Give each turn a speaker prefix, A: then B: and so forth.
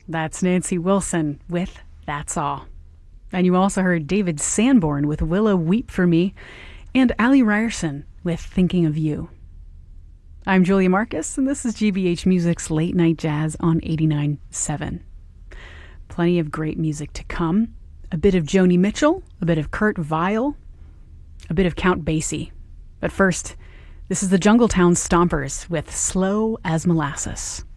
A: That's Nancy Wilson with That's All. And you also heard David Sanborn with Willow Weep for Me and Allie Ryerson with Thinking of You. I'm Julia Marcus, and this is GBH Music's Late Night Jazz on 89.7. Plenty of great music to come. A bit of Joni Mitchell, a bit of Kurt Weill, a bit of Count Basie. But first, this is the Jungletown Stompers with Slow as Molasses.